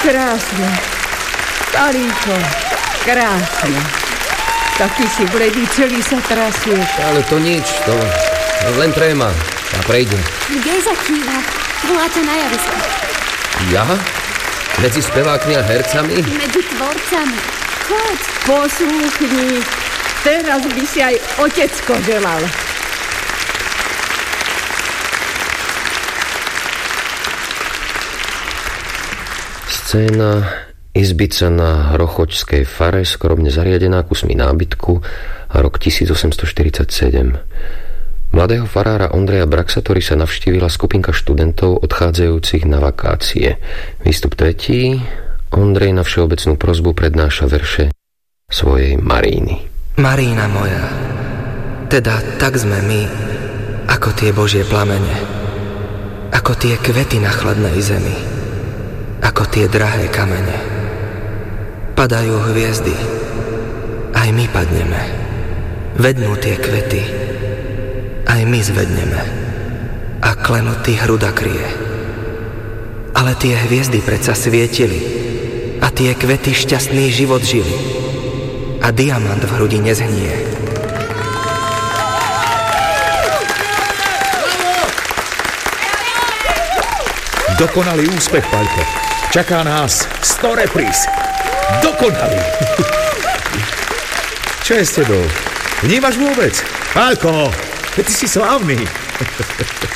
Krásne. Starýko, krásne. Taký si bledý, celý sa trasieš. Ale to nič, to len tréma. A prejde. Kde zakýva? Voláte na javisko. Ja? Medzi spevákmi a hercami? Medzi tvorcami. Choď. Poslúchni. Teraz by si aj otecko želal. Scéna, izbica na Hrochočskej fare, skromne zariadená, kusmi nábytku, rok 1847. Mladého farára Ondreja Braxatory sa navštívila skupinka študentov odchádzajúcich na vakácie. Výstup 3. Ondrej na všeobecnú prosbu prednáša verše svojej Maríny. Marína moja, teda tak sme my, ako tie Božie plamene, ako tie kvety na chladnej zemi, ako tie drahé kamene. Padajú hviezdy, aj my padneme. Vednú tie kvety, aj my zvedneme. A klenutý hruda kryje. Ale tie hviezdy predsa svietili a tie kvety šťastný život žili. A diamant v hrudi nezhnie. Dokonalý úspech, Paľko. Čaká nás 100 repríz. Dokonalý. Čo je s tebou? Vnímaš vôbec? Paľko, ty si slávny.